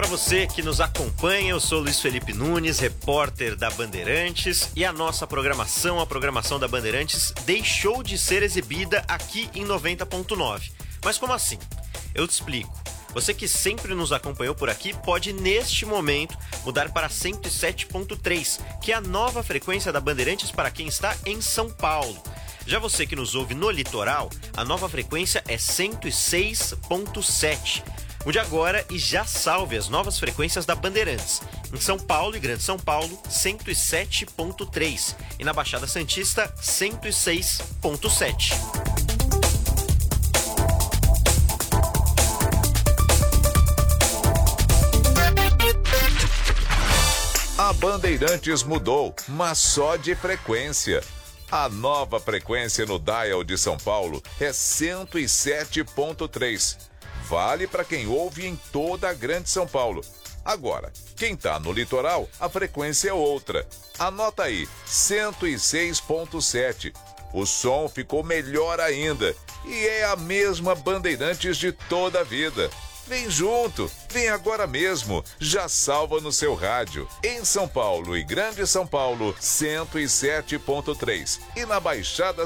você que nos acompanha, eu sou Luiz Felipe Nunes, repórter da Bandeirantes, e a nossa programação, a programação da Bandeirantes, deixou de ser exibida aqui em 90.9. Mas como assim? Eu te explico. Você que sempre nos acompanhou por aqui pode, neste momento, mudar para 107.3, que é a nova frequência da Bandeirantes para quem está em São Paulo. Já você que nos ouve no litoral, a nova frequência é 106.7. Mude agora e já salve as novas frequências da Bandeirantes. Em São Paulo e Grande São Paulo, 107.3. E na Baixada Santista, 106.7. A Bandeirantes mudou, mas só de frequência. A nova frequência no dial de São Paulo é 107.3. Vale para quem ouve em toda a Grande São Paulo. Agora, quem está no litoral, a frequência é outra. Anota aí, 106.7. O som ficou melhor ainda e é a mesma Bandeirantes de toda a vida. Vem junto, vem agora mesmo, já salva no seu rádio. Em São Paulo e Grande São Paulo, 107.3. E na Baixada